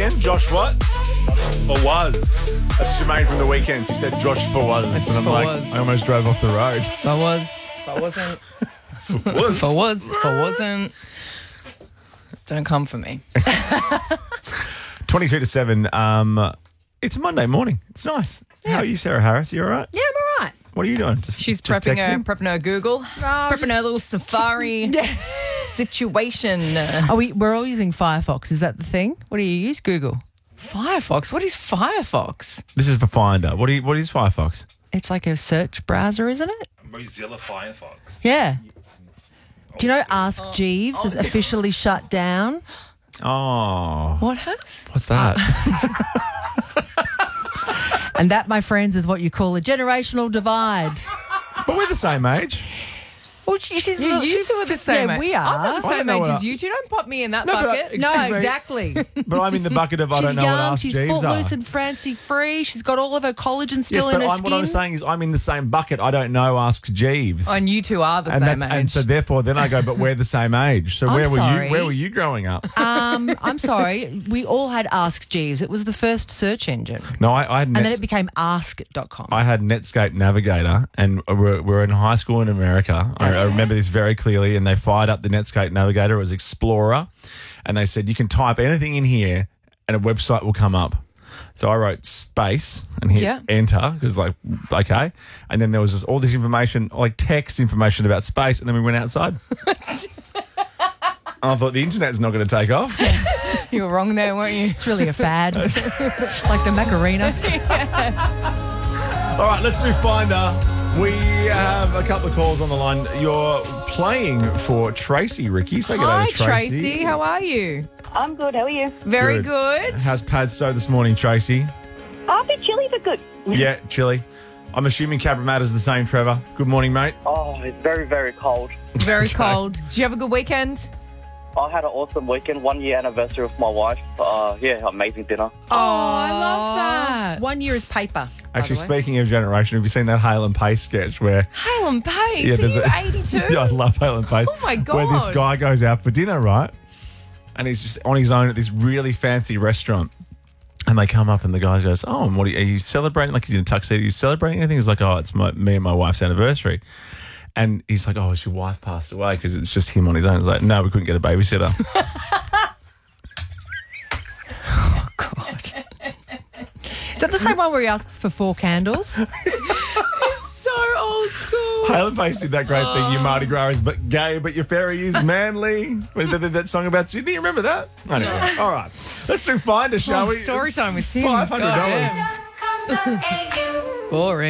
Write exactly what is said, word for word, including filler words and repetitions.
again? Josh what? Or was? That's Jermaine from The Weekends. He said Josh for was. It's and I'm for like, was. I almost drove off the road. If I was, if I wasn't, Was. if I was, if I wasn't, don't come for me. twenty-two to seven. Um, it's a Monday morning. It's nice. How are you, Sarah Harris? You all right? Yeah, I'm all right. What are you doing? Just, She's just prepping her, texting? prepping her Google, prepping just- her little Safari situation. Are we, we're all using Firefox. Is that the thing? What do you use? Google. Firefox. What is Firefox? This is for Finder. What do you, What is Firefox? It's like a search browser, isn't it? Mozilla Firefox. Yeah. Do you know Ask Jeeves has officially shut down? Oh, What has? what's that? And that, my friends, is what you call a generational divide. But we're the same age. Well, she, she's Yeah, look, you she's- two are the same Yeah, age. we I'm are. not the I same don't know age what as I- you two. Don't put me in that No, but I- bucket. No, Excuse me. exactly. But I'm in the bucket of I She's don't know young. what Ask She's Jeeves are. footloose and fancy free. She's got all of her collagen still Yes, in but her I'm, skin. what I'm saying is I'm in the same bucket. I don't know Ask Jeeves. And you two are the and, same that's- age. and so therefore then I go, but we're the same age. So I'm where were sorry. you? Where were you growing up? Um, I'm sorry. We all had Ask Jeeves. It was the first search engine. No, I, I had And then Nets- it became ask dot com. I had Netscape Navigator, and we're, we're in high school in America. I, I remember this very clearly, and they fired up the Netscape Navigator. It was Explorer, and they said, you can type anything in here, and a website will come up. So I wrote space and hit Yeah. enter, because like, okay. And then there was just all this information, like text information about space, and then we went outside. And I thought, the internet's not going to take off. You were wrong there, weren't you? It's really a fad. It's like the Macarena. All right, let's do Finder. We have a couple of calls on the line. You're playing for Tracy, Ricky. Say good Hi, day to Tracy. Tracy. How are you? I'm good. How are you? Very Good. good. How's Padstow this morning, Tracy? Oh, a bit chilly, but good. Yeah, chilly. I'm assuming Cabramatta's the same, Trevor. Good morning, mate. Oh, it's very, very cold. Very cold. Did you have a good weekend? I had an awesome weekend. One year anniversary with my wife. Uh, yeah, amazing dinner. Oh, I love that. One year is paper. by Actually, the way. speaking of generation, have you seen that Hale and Pace sketch where... Hale and Pace. Yeah, are there's you a- eighty-two? Yeah, I love Hale and Pace. Oh, my Where this God. guy goes out for dinner, right? And he's just on his own at this really fancy restaurant. And they come up and the guy goes, oh, and what are you, are you celebrating? Like he's in a tuxedo. Are you celebrating anything? He's like, oh, it's my, me and my wife's anniversary. And he's like, oh, has your wife passed away? Because it's just him on his own. It's like, no, we couldn't get a babysitter. Is that the same one where he asks for four candles? So old school. Hale and Pace did that great thing. Your Mardi Gras is but gay, but your ferry is manly. When they did that song about Sydney, you remember that? Anyway, all right. Let's do Finder, shall Oh, we? story time with Tim. five hundred dollars. God, yeah. Boring.